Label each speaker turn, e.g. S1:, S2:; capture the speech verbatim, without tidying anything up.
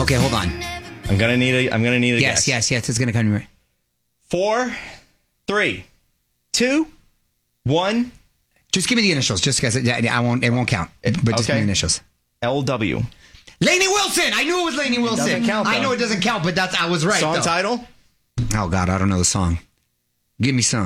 S1: Okay, hold on.
S2: I'm gonna need a. I'm gonna need a
S1: yes,
S2: guess.
S1: Yes, yes, It's gonna come to me.
S2: Four, three, two, one.
S1: Just give me the initials, just because I won't. It won't count. But just
S2: okay.
S1: give me the initials.
S2: L W.
S1: Lainey Wilson. I knew it was Lainey Wilson.
S2: It doesn't count, though.
S1: I know it doesn't count, but that's I was right.
S2: Song
S1: though.
S2: title?
S1: Oh God, I don't know the song. Give me some.